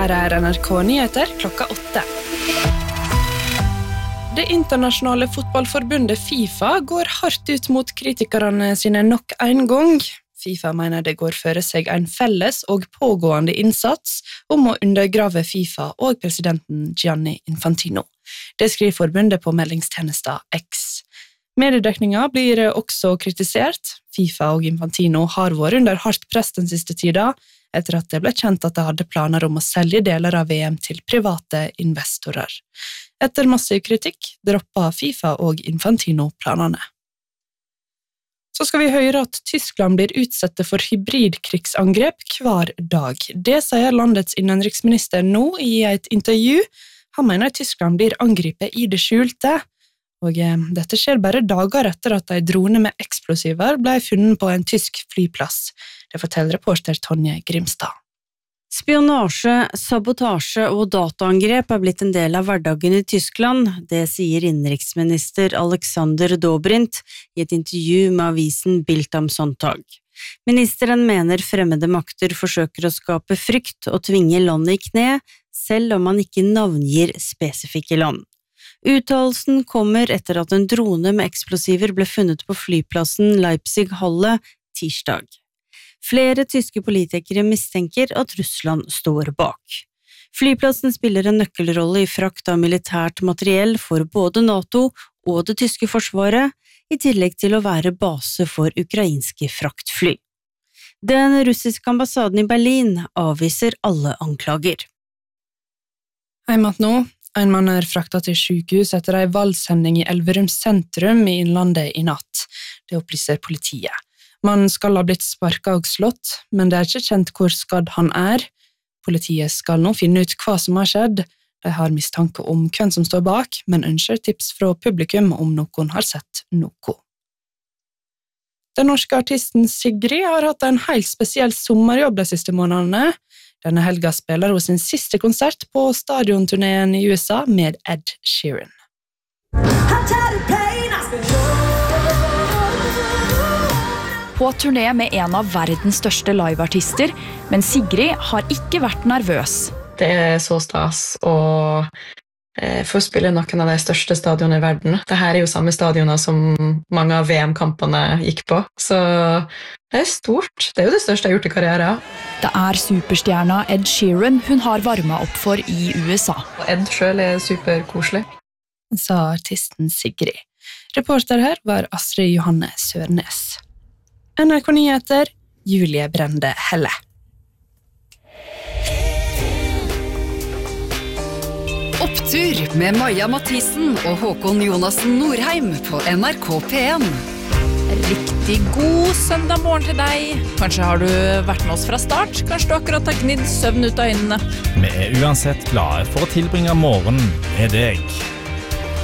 Her NRK Nyheter klokka 8. Det internasjonale fotballforbundet FIFA går hardt ut mot kritikerne sine nok en gang. FIFA mener det går føre seg en felles og pågående innsats om å undergrave FIFA og presidenten Gianni Infantino. Det skriver forbundet på meldingstjenesta X. Mediedekninga blir også kritisert. FIFA og Infantino har vært under hardt press den siste tida, etter at det ble kjent at de hadde planer om å selge deler av VM til private investorer. Etter massiv kritikk droppet FIFA og Infantino planene. Så skal vi høre at Tyskland blir utsatt for hybridkrigsangrep hver dag. Det sier landets innenriksminister nå i et intervju. Han mener at Tyskland blir angrepet i det skjulte, og dette skjer bare dager etter at en drone med eksplosiver ble funnet på en tysk flyplass. Det forteller reporter Tonje Grimstad. Spionasje, sabotasje og dataangrep blitt en del av hverdagen i Tyskland, det sier innenriksminister Alexander Dobrindt i et intervju med avisen Bild am Sonntag. Ministeren mener fremmede makter forsøker å skape frykt og tvinge landet i kne, selv om man ikke navngir spesifikke land. Uttalelsen kommer etter at en drone med eksplosiver ble funnet på flyplassen Leipzig-Halle tirsdag. Flere tyske politikere mistenker at Russland står bak. Flyplassen spiller en nøkkelrolle i frakt av militært materiell for både NATO og det tyske forsvaret, i tillegg til å være base for ukrainske fraktfly. Den russiske ambassaden i Berlin avviser alle anklager. Heimat nå. En mann fraktet til sykehus etter en valgshending i Elverum sentrum i Innlandet i natt. Det opplyser politiet. Mannen skal ha blitt sparket og slått, men det ikke kjent hvor skadd han Politiet skal nå finne ut hva som har skjedd. De har mistanke om hvem som står bak, men ønsker tips fra publikum om noen har sett noe. Den norske artisten Sigrid har hatt en helt spesiell sommerjobb de siste månedene. Denne helga spiller hun sin siste konsert på stadionturneen i USA med Ed Sheeran. På turné med en av verdens største liveartister, men Sigrid har ikke vært nervøs. Det så stas å få spille noen av de største stadionene i verden. Dette jo samme stadioner som mange av VM-kampene gikk på, så det stort. Det jo det største jeg har gjort i karrieren. Det superstjerna Ed Sheeran hun har varmet opp for i USA. Ed selv superkoselig, sa artisten Sigrid. Reporter her var Astrid Johanne Sørnes. NRK Nyheter, Julie Brende Helle. Opptur med Maja Mathisen og Håkon Jonassen Norheim på NRK P1. Riktig god søndag morgen til deg. Kanskje har du vært med oss fra start. Kanskje du akkurat har gnidd søvn ut av øynene. Vi uansett glade for å tilbringe morgenen med deg.